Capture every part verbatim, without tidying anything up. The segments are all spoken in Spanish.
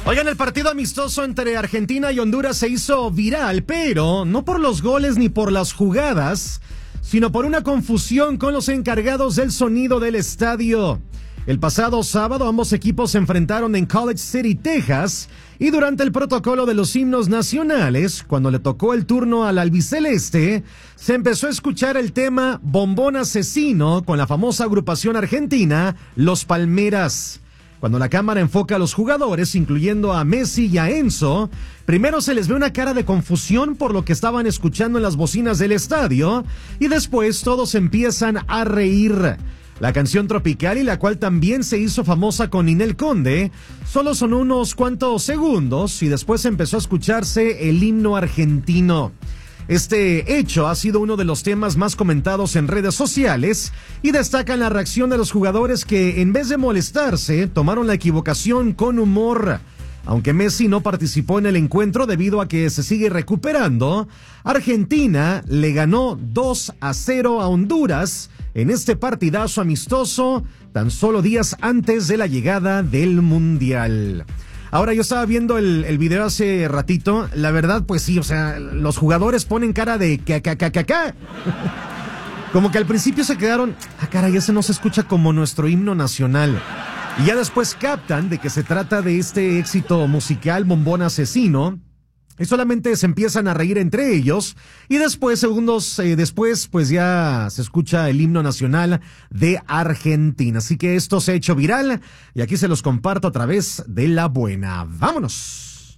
Oigan, el partido amistoso entre Argentina y Honduras se hizo viral, pero no por los goles ni por las jugadas, sino por una confusión con los encargados del sonido del estadio. El pasado sábado ambos equipos se enfrentaron en College City, Texas, y durante el protocolo de los himnos nacionales, cuando le tocó el turno al albiceleste, se empezó a escuchar el tema Bombón Asesino con la famosa agrupación argentina Los Palmeras. Cuando la cámara enfoca a los jugadores, incluyendo a Messi y a Enzo, primero se les ve una cara de confusión por lo que estaban escuchando en las bocinas del estadio, y después todos empiezan a reír. La canción tropical, y la cual también se hizo famosa con Ninel Conde, solo sonó unos cuantos segundos y después empezó a escucharse el himno argentino. Este hecho ha sido uno de los temas más comentados en redes sociales y destacan la reacción de los jugadores que, en vez de molestarse, tomaron la equivocación con humor. Aunque Messi no participó en el encuentro debido a que se sigue recuperando, Argentina le ganó dos a cero a Honduras en este partidazo amistoso tan solo días antes de la llegada del Mundial. Ahora, yo estaba viendo el, el video hace ratito, la verdad, pues sí, o sea, los jugadores ponen cara de ca-ca-ca-ca-ca. Como que al principio se quedaron, ah, caray, ese no se escucha como nuestro himno nacional. Y ya después captan de que se trata de este éxito musical Bombón Asesino, y solamente se empiezan a reír entre ellos, y después, segundos eh, después, pues ya se escucha el himno nacional de Argentina. Así que esto se ha hecho viral, y aquí se los comparto a través de La Buena. ¡Vámonos!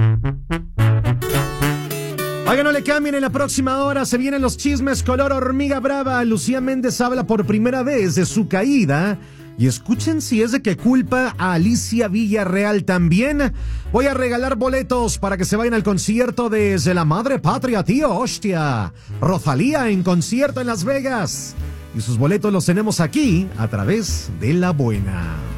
Oigan, no le cambien, en la próxima hora se vienen los chismes color hormiga brava. Lucía Méndez habla por primera vez de su caída. Y escuchen si es de que culpa a Alicia Villarreal también. Voy a regalar boletos para que se vayan al concierto desde la madre patria, tío, hostia. Rosalía en concierto en Las Vegas. Y sus boletos los tenemos aquí a través de La Buena.